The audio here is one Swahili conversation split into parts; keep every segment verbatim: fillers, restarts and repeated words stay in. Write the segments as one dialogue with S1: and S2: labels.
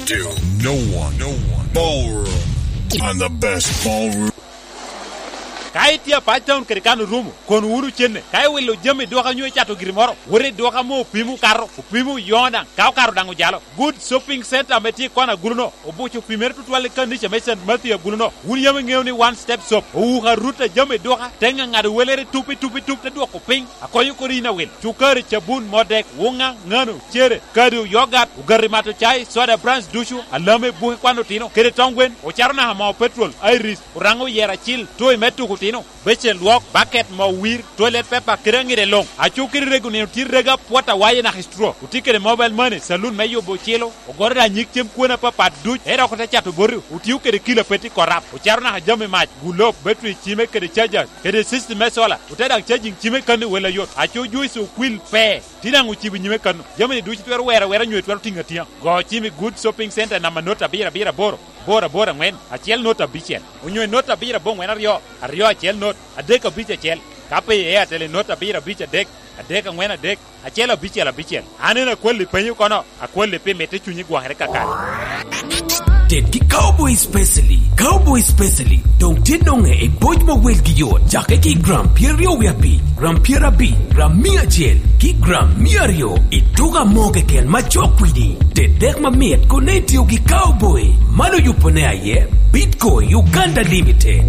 S1: do. No one, no one. Ballroom on the best ballroom.
S2: Kai tia paitown kerikanu rumu kon uru chenne kai wilo jame doka nyue chato girimoro wore doka mo pimu karo pimu yonda kau karo dangu jalo good shopping center meti kona guruno obuchu pimer tutwale kandiche mesen mati guruno wuri yame ngewni one step shop o ha ruta jame doka tenga ngadu welere tupi tupi tupi te doko ping akoyu korina wel chukari chabun modek wonga ngano chere kadu yogurt ugarimato chai soda brands dushu alame buhi kwano tino kere tongwen o charna hama petrol iris urango yera chill toy metu tino beche luok bucket mo wir toilet paper kirangire long achukiri regune tirega pota waye na histro utikere mobile money saloon meyo bochelo ogorda nyiktem kuona papa duch era ko tachato boru utiukere kilo peti korap ucharna hajame mach gulop battery chime kere charger kere system sola uteda charging chime kan wela yot achu juice kwil pe tinangu chibi nyime kan jamani duch twer wera wera nywe twer tinga tia go chime good shopping center na manota bira bira boro bora bora ngwen achiel nota bichel unywe nota bira bong wen ario ario achiel not adeka biche chel kape e atele nota bira biche dek adeka ngwen adek achiel bichel bichel anena kweli penyu kono akweli pe mete chunyi gwangre kaka
S3: Dedki Cowboy Specially, Cowboy Specially, dong tinonge e boj mo wel giyo, jake ki gram pierio wiapi, gram pierabi, gram mia jel, ki gram miario, ituga moge kel machokwidi, dedek ma miet konetio ki Cowboy, mano yupone aye, Bitcoin Uganda Limited.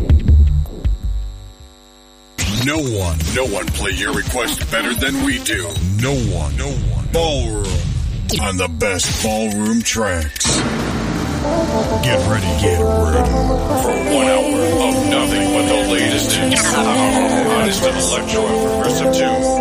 S1: No one, no one play your request better than we do. No one, no one. Ballroom on the best ballroom tracks. Get ready, get ready for one hour of nothing but the latest and hottest of electro and progressive tunes.